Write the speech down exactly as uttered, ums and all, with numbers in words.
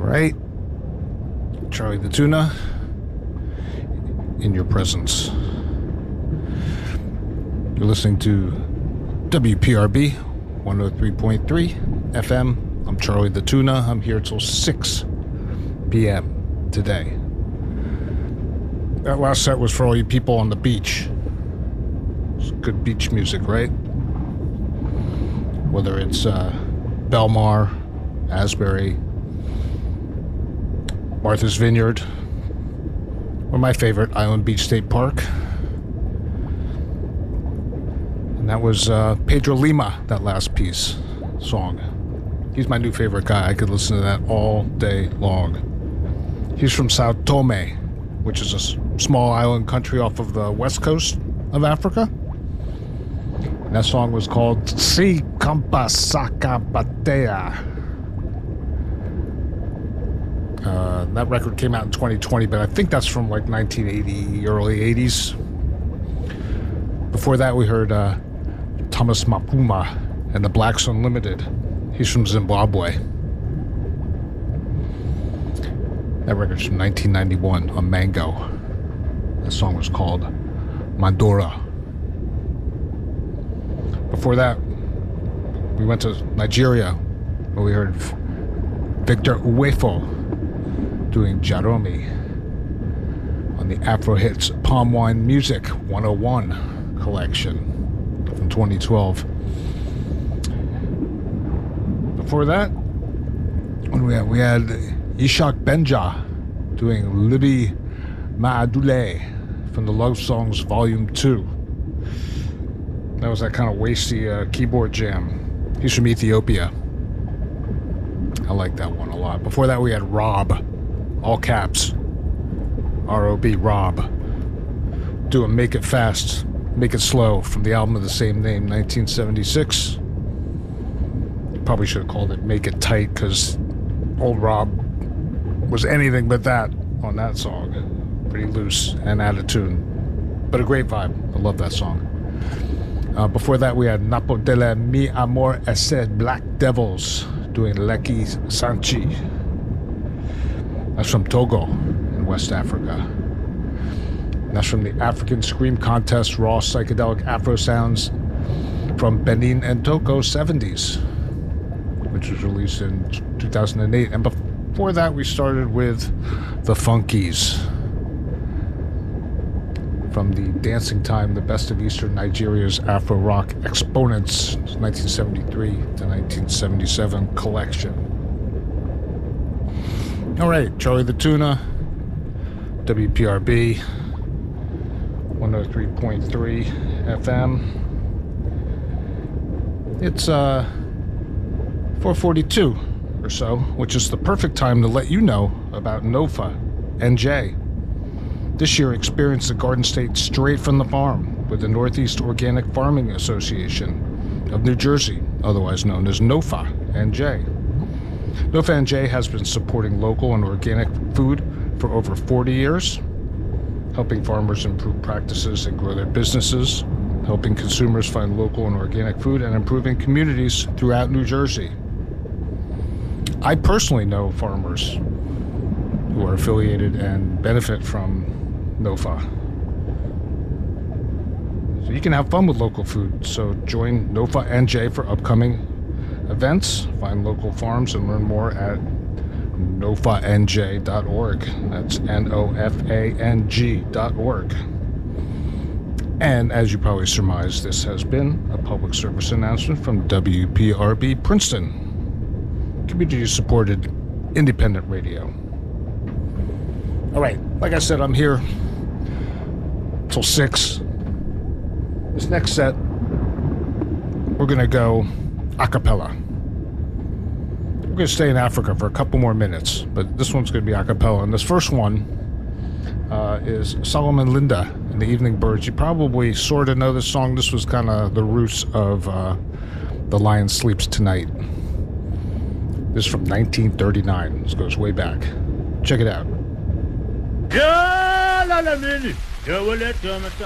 right. Charlie the Tuna, in your presence. You're listening to W P R B one oh three point three F M. I'm Charlie the Tuna. I'm here till six p.m. today. That last set was for all you people on the beach. It's good beach music, right? Whether it's uh, Belmar, Asbury, Martha's Vineyard, or my favorite, Island Beach State Park. And that was uh, Pedro Lima, that last piece, song. He's my new favorite guy. I could listen to that all day long. He's from Sao Tome, which is a s- small island country off of the west coast of Africa. And that song was called Si Kampa Saka Batea. Uh, that record came out in twenty twenty, but I think that's from like nineteen eighty, early eighties. Before that, we heard uh, Thomas Mapuma and the Blacks Unlimited. He's from Zimbabwe. That record's from nineteen ninety-one on Mango. That song was called Mandora. Before that, we went to Nigeria, where we heard Victor Uwefo doing Jaromi on the Afro Hits Palm Wine Music one oh one collection from twenty twelve. Before that, what do we had? We had Ishak Benja doing Libby Maadule from the Love Songs Volume two. That was that kind of wasty uh, keyboard jam. He's from Ethiopia. I like that one a lot. Before that, we had Rob, all caps, R O B, Rob, doing Make It Fast, Make It Slow from the album of the same name, nineteen seventy-six. Probably should have called it Make It Tight, because old Rob was anything but that on that song. Pretty loose and out of tune, but a great vibe. I love that song. Uh, before that, we had Napo Dele Mi Amor Ese Black Devils doing Leki Sanchi. That's from Togo in West Africa. And that's from the African Scream Contest Raw Psychedelic Afro Sounds from Benin and Togo seventies, which was released in two thousand eight. And before that, we started with the Funkies from the Dancing Time, the Best of Eastern Nigeria's Afro Rock Exponents, nineteen seventy-three to nineteen seventy-seven collection. All right, Charlie the Tuna, W P R B, one oh three point three F M. It's uh, four forty-two or so, which is the perfect time to let you know about NOFA N J. This year experienced the Garden State straight from the farm with the Northeast Organic Farming Association of New Jersey, otherwise known as NOFA N J. NOFA N J has been supporting local and organic food for over forty years, helping farmers improve practices and grow their businesses, helping consumers find local and organic food, and improving communities throughout New Jersey. I personally know farmers who are affiliated and benefit from NOFA. So you can have fun with local food. So join NOFA N J for upcoming events. Find local farms and learn more at nofa n j dot org. That's N O F A N G dot org. And as you probably surmised, this has been a public service announcement from W P R B Princeton, community-supported independent radio. All right, like I said, I'm here till six. This next set, we're going to go a cappella. We're going to stay in Africa for a couple more minutes, but this one's going to be a cappella. And this first one uh, is Solomon Linda and the Evening Birds. You probably sort of know this song. This was kind of the roots of uh, The Lion Sleeps Tonight. This is from nineteen thirty-nine. This goes way back. Check it out. Ya la la mini, ya wale tomata.